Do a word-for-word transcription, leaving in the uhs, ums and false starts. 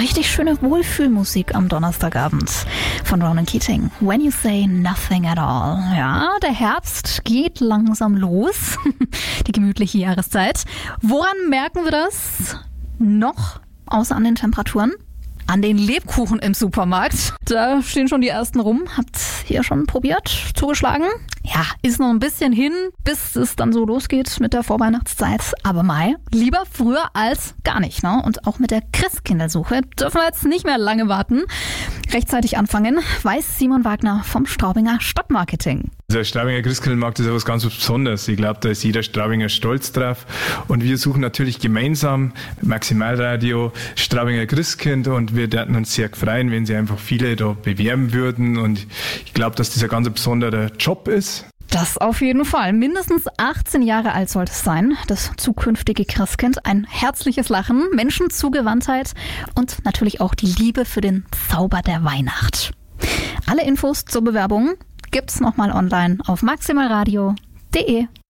Richtig schöne Wohlfühlmusik am Donnerstagabend von Ronan Keating. When you say nothing at all. Ja, der Herbst geht langsam los. Die gemütliche Jahreszeit. Woran merken wir das noch, außer an den Temperaturen? An den Lebkuchen im Supermarkt. Da stehen schon die ersten rum. Habt ihr schon probiert? Zugeschlagen? Ja, ist noch ein bisschen hin, bis es dann so losgeht mit der Vorweihnachtszeit. Aber Mai, lieber früher als gar nicht, ne? Und auch mit der Christkindlsuche dürfen wir jetzt nicht mehr lange warten. Rechtzeitig anfangen, weiß Simon Wagner vom Straubinger Stadtmarketing. Der Straubinger Christkindlmarkt ist ja was ganz Besonderes. Ich glaube, da ist jeder Straubinger stolz drauf. Und wir suchen natürlich gemeinsam mit Maximalradio Straubinger Christkind und wir würden uns sehr freuen, wenn Sie einfach viele da bewerben würden. Und ich glaube, dass das ein ganz besonderer Job ist. Das auf jeden Fall. Mindestens achtzehn Jahre alt sollte es sein, das zukünftige Christkind. Ein herzliches Lachen, Menschenzugewandtheit und natürlich auch die Liebe für den Zauber der Weihnacht. Alle Infos zur Bewerbung gibt's nochmal online auf maximalradio punkt de.